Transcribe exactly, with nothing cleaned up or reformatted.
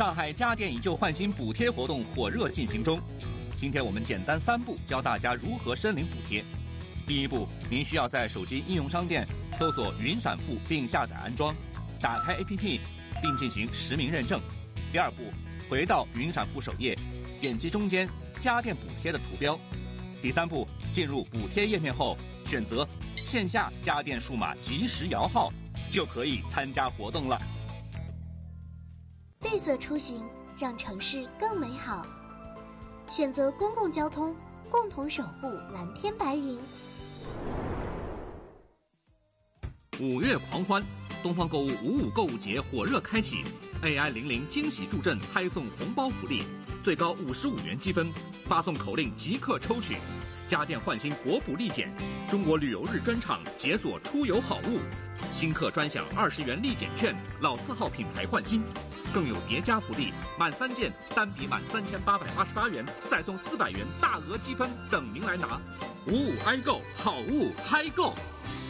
上海家电以旧换新补贴活动火热进行中。今天我们简单三步教大家如何申领补贴。第一步，您需要在手机应用商店搜索云闪付并下载安装，打开 A P P 并进行实名认证。第二步，回到云闪付首页，点击中间家电补贴的图标。第三步，进入补贴页面后，选择线下家电数码即时摇号，就可以参加活动了。 绿色出行，让城市更美好。选择公共交通，共同守护蓝天白云。 五月狂欢，东方购物五五购物节火热开启 ，A I 零零惊喜助阵拍送红包福利，最高五十五元积分，发送口令即刻抽取。家电换新国补立减，中国旅游日专场解锁出游好物，新客专享二十元立减券，老字号品牌换新。更有叠加福利，满三件单笔满三千八百八十八元，再送四百元大额积分等您来拿。五五 i 购，好物嗨购。